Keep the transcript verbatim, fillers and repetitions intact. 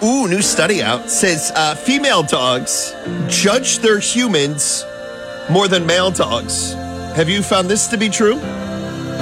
Ooh, new study out says uh, female dogs judge their humans more than male dogs. Have you found this to be true?